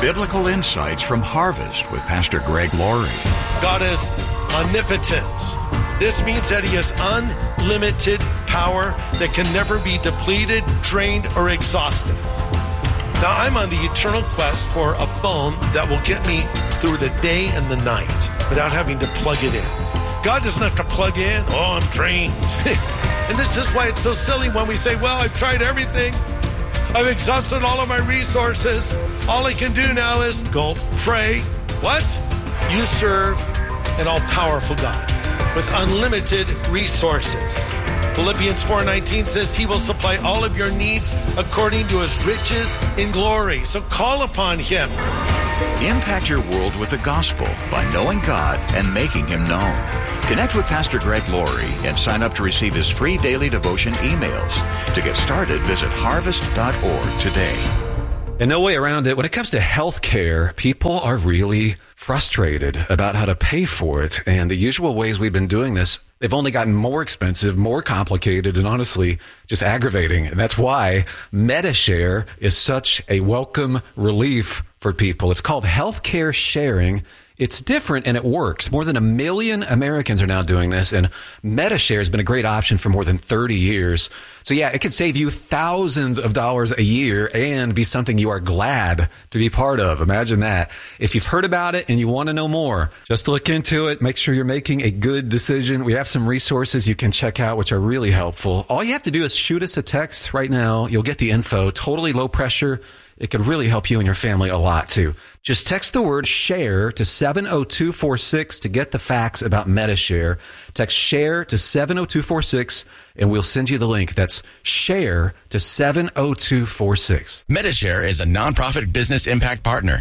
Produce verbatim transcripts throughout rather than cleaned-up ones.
Biblical insights from Harvest with Pastor Greg Laurie. God is omnipotent. This means that he has unlimited power that can never be depleted, drained, or exhausted. Now, I'm on the eternal quest for a phone that will get me through the day and the night without having to plug it in. God doesn't have to plug in. Oh, I'm drained. And this is why it's so silly when we say, well, I've tried everything. I've exhausted all of my resources. All I can do now is gulp, pray. What? You serve an all-powerful God with unlimited resources. Philippians four nineteen says he will supply all of your needs according to his riches in glory. So call upon him. Impact your world with the gospel by knowing God and making him known. Connect with Pastor Greg Laurie and sign up to receive his free daily devotion emails. To get started, visit harvest dot org today. And no way around it. When it comes to health care, people are really frustrated about how to pay for it. And the usual ways we've been doing this, they've only gotten more expensive, more complicated, and honestly, just aggravating. And that's why Medi-Share is such a welcome relief for people. It's called healthcare sharing. It's different and it works. More than a million Americans are now doing this, and Medi-Share has been a great option for more than thirty years. So yeah, it could save you thousands of dollars a year and be something you are glad to be part of. Imagine that. If you've heard about it and you want to know more, just look into it. Make sure you're making a good decision. We have some resources you can check out, which are really helpful. All you have to do is shoot us a text right now. You'll get the info. Totally low pressure. It could really help you and your family a lot, too. Just text the word SHARE to seven oh two four six to get the facts about Medi-Share. Text SHARE to seven oh two four six, and we'll send you the link. That's SHARE to seven oh two four six. Medi-Share is a nonprofit business impact partner.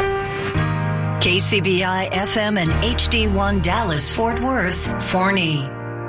K C B I F M and H D one Dallas, Fort Worth, Forney.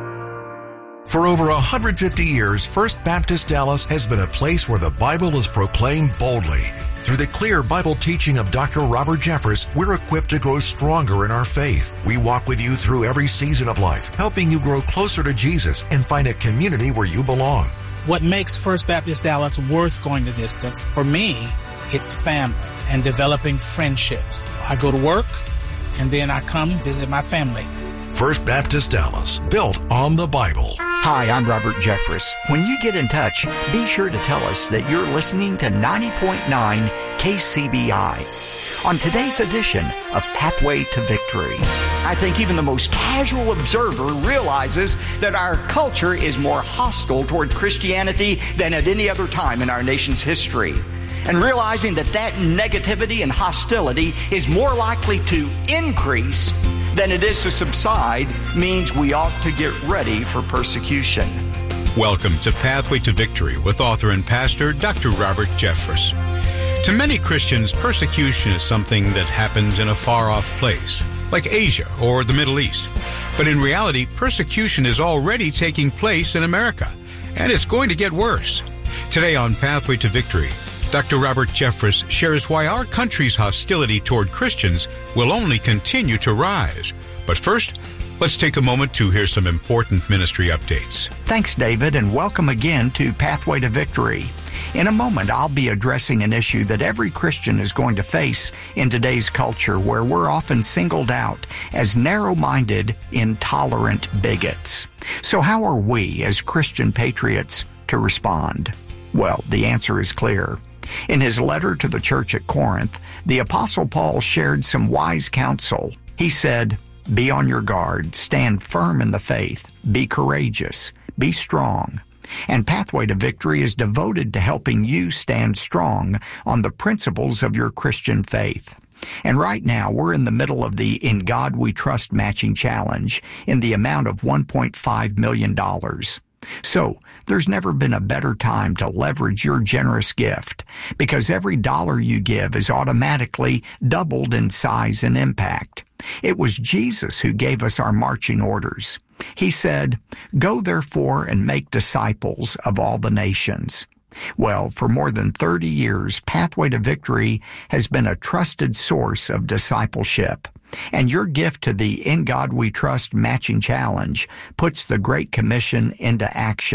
For over one hundred fifty years, First Baptist Dallas has been a place where the Bible is proclaimed boldly. Through the clear Bible teaching of Doctor Robert Jeffress, we're equipped to grow stronger in our faith. We walk with you through every season of life, helping you grow closer to Jesus and find a community where you belong. What makes First Baptist Dallas worth going the distance, for me, it's family and developing friendships. I go to work, and then I come visit my family. First Baptist Dallas, built on the Bible. Hi, I'm Robert Jeffress. When you get in touch, be sure to tell us that you're listening to ninety point nine K C B I. On today's edition of Pathway to Victory. I think even the most casual observer realizes that our culture is more hostile toward Christianity than at any other time in our nation's history. And realizing that that negativity and hostility is more likely to increase than it is to subside means we ought to get ready for persecution. Welcome to Pathway to Victory with author and pastor Doctor Robert Jeffress. To many Christians, persecution is something that happens in a far-off place, like Asia or the Middle East. But in reality, persecution is already taking place in America, and it's going to get worse. Today on Pathway to Victory, Doctor Robert Jeffress shares why our country's hostility toward Christians will only continue to rise. But first, let's take a moment to hear some important ministry updates. Thanks, David, and welcome again to Pathway to Victory. In a moment, I'll be addressing an issue that every Christian is going to face in today's culture, where we're often singled out as narrow-minded, intolerant bigots. So how are we, as Christian patriots, to respond? Well, the answer is clear. In his letter to the church at Corinth, the Apostle Paul shared some wise counsel. He said, "Be on your guard, stand firm in the faith, be courageous, be strong." And Pathway to Victory is devoted to helping you stand strong on the principles of your Christian faith. And right now, we're in the middle of the In God We Trust matching challenge in the amount of one point five million dollars. So, there's never been a better time to leverage your generous gift, because every dollar you give is automatically doubled in size and impact. It was Jesus who gave us our marching orders. He said, "Go therefore and make disciples of all the nations." Well, for more than thirty years, Pathway to Victory has been a trusted source of discipleship. And your gift to the In God We Trust matching challenge puts the Great Commission into action.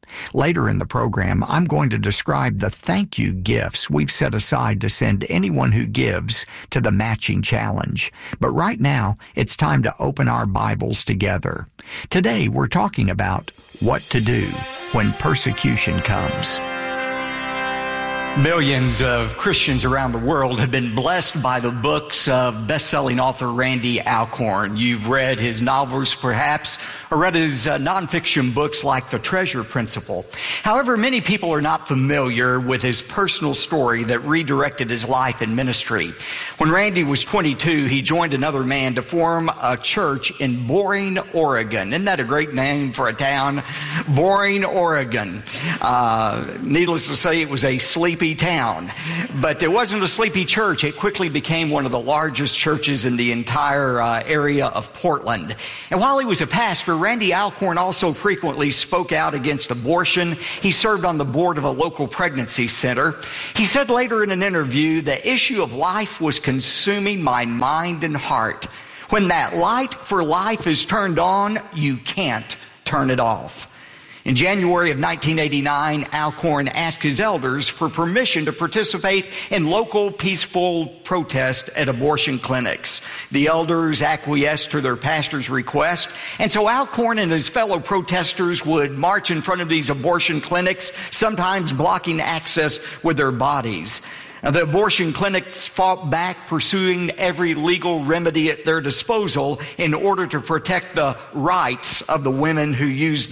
Later in the program, I'm going to describe the thank you gifts we've set aside to send anyone who gives to the matching challenge. But right now, it's time to open our Bibles together. Today, we're talking about what to do when persecution comes. Millions of Christians around the world have been blessed by the books of best-selling author Randy Alcorn. You've read his novels, perhaps, or read his uh, nonfiction books like The Treasure Principle. However, many people are not familiar with his personal story that redirected his life and ministry. When Randy was twenty-two, he joined another man to form a church in Boring, Oregon. Isn't that a great name for a town? Boring, Oregon. Uh, needless to say, it was a sleepy town. But it wasn't a sleepy church. It quickly became one of the largest churches in the entire uh, area of Portland. And while he was a pastor, Randy Alcorn also frequently spoke out against abortion. He served on the board of a local pregnancy center. He said later in an interview, the issue of life was consuming my mind and heart. When that light for life is turned on, you can't turn it off. In January of nineteen eighty-nine, Alcorn asked his elders for permission to participate in local peaceful protest at abortion clinics. The elders acquiesced to their pastor's request, and so Alcorn and his fellow protesters would march in front of these abortion clinics, sometimes blocking access with their bodies. Now, the abortion clinics fought back, pursuing every legal remedy at their disposal in order to protect the rights of the women who used